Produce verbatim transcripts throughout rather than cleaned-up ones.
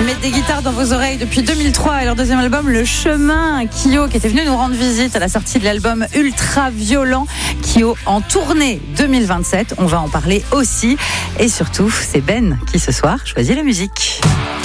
Mettre des guitares dans vos oreilles depuis deux mille trois et leur deuxième album Le Chemin. Kyo qui était venu nous rendre visite à la sortie de l'album Ultra Violent. Kyo en tournée deux mille vingt-sept, on va en parler aussi. Et surtout, c'est Ben qui ce soir choisit la musique.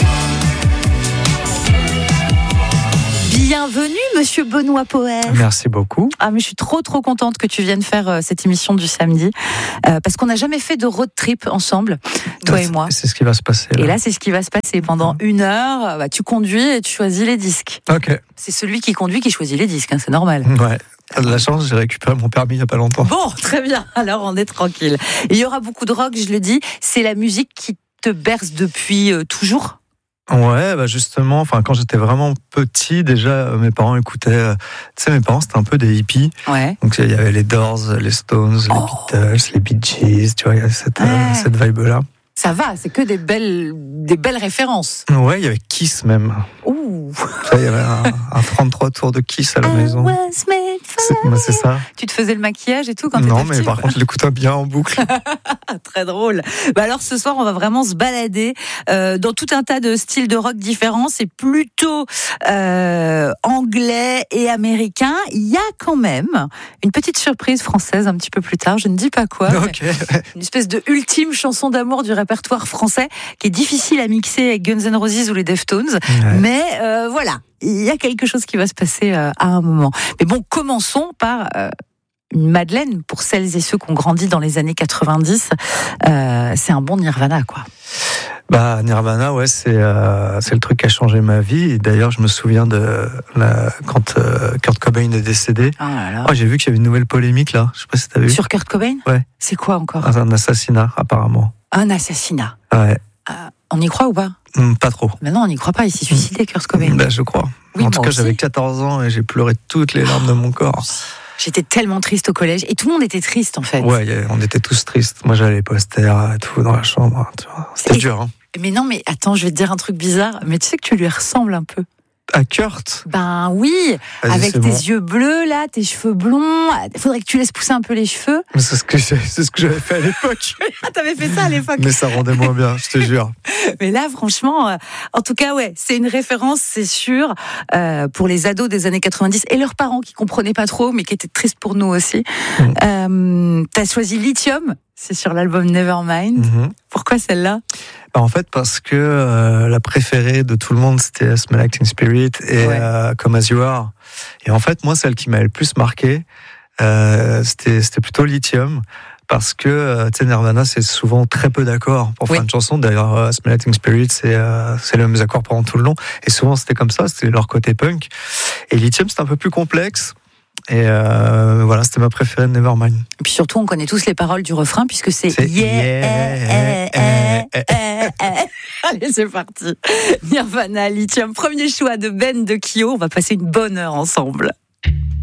Bienvenue, monsieur Benoît Poher. Merci beaucoup. Ah, mais je suis trop, trop contente que tu viennes faire euh, cette émission du samedi. Euh, parce qu'on n'a jamais fait de road trip ensemble, toi ouais, et moi. C'est ce qui va se passer. Là. Et là, c'est ce qui va se passer. Pendant une heure, bah, tu conduis et tu choisis les disques. Ok. C'est celui qui conduit qui choisit les disques, hein, c'est normal. Ouais. T'as de la chance, j'ai récupéré mon permis il n'y a pas longtemps. Bon, très bien. Alors, on est tranquille. Il y aura beaucoup de rock, je le dis. C'est la musique qui te berce depuis euh, toujours ? Ouais, bah justement, enfin quand j'étais vraiment petit, déjà euh, mes parents écoutaient. Euh, tu sais, mes parents c'était un peu des hippies. Ouais. Donc il y avait les Doors, les Stones, les Oh. Beatles, les Bee Gees. Tu vois, il y avait cette, Ouais. euh, cette vibe-là. Ça va, c'est que des belles, des belles références. Ouais, il y avait Kiss même. Ouh. Tu vois, il y avait un, un trente-trois tours de Kiss à la maison. I was made for C'est, bah, c'est ça. Tu te faisais le maquillage et tout quand Non, t'étais mais petit, par quoi. contre, je l'écoutais bien en boucle. Très drôle. Bah alors ce soir, on va vraiment se balader euh, dans tout un tas de styles de rock différents. C'est plutôt euh, anglais et américain. Il y a quand même une petite surprise française un petit peu plus tard. Je ne dis pas quoi. Ok. Ouais. Une espèce de ultime chanson d'amour du répertoire français qui est difficile à mixer avec Guns N' Roses ou les Deftones. Ouais. Mais euh, voilà, il y a quelque chose qui va se passer euh, à un moment. Mais bon, commençons par euh, une Madeleine pour celles et ceux qui ont grandi dans les années quatre-vingt-dix. Euh, c'est un bon Nirvana, quoi. Bah Nirvana, ouais, c'est euh, c'est le truc qui a changé ma vie. Et d'ailleurs, je me souviens de la, quand euh, Kurt Cobain est décédé. Oh là là. Oh, j'ai vu qu'il y avait une nouvelle polémique là. Je sais pas si t'as vu. Sur Kurt Cobain ? Ouais. C'est quoi encore ? Un assassinat apparemment. Un assassinat. Ouais. Euh, on y croit ou pas ? Hum, pas trop. Mais non, on n'y croit pas. Il s'est suicidé, Kurt Cobain. Bah, je crois. Oui, en tout moi cas, aussi. j'avais quatorze ans et j'ai pleuré toutes les larmes de mon corps. J'étais tellement triste au collège. Et tout le monde était triste, en fait. Ouais, y a- on était tous tristes. Moi, j'avais les posters et tout dans la chambre. Tu vois. C'était Et- dur, hein. Mais non, mais attends, je vais te dire un truc bizarre. Mais tu sais que tu lui ressembles un peu. À Kurt. Ben oui, Vas-y, avec c'est tes bon. yeux bleus, là, tes cheveux blonds. Il faudrait que tu laisses pousser un peu les cheveux. Mais C'est ce que j'ai- c'est ce que j'avais fait à l'époque. Ah, t'avais fait ça à l'époque. Mais ça rendait moins bien, je te jure. Mais là, franchement, euh, en tout cas, ouais, c'est une référence, c'est sûr, euh, pour les ados des années quatre-vingt-dix et leurs parents qui comprenaient pas trop, mais qui étaient tristes pour nous aussi. Mm. Euh, t'as choisi Lithium, c'est sur l'album Nevermind. Mhm. Pourquoi celle-là ? Bah, en fait, parce que euh, la préférée de tout le monde, c'était Smell Like Teen Spirit et Ouais. euh, Come As You Are. Et en fait, moi, celle qui m'a le plus marqué, euh, c'était, c'était plutôt Lithium. Parce que euh, tu sais, Nirvana, c'est souvent très peu d'accords pour Oui. faire une chanson. D'ailleurs, euh, Smell Like Teen Spirit, c'est, euh, c'est les mêmes accords pendant tout le long. Et souvent, c'était comme ça, c'était leur côté punk. Et Lithium, c'était un peu plus complexe. Et euh, voilà, c'était ma préférée de Nevermind. Et puis surtout, on connaît tous les paroles du refrain, puisque c'est C'est yeah, yeah, eh, eh, eh, eh, eh. Allez, c'est parti. Nirvana, Lithium, premier choix de Ben de Kyo. On va passer une bonne heure ensemble.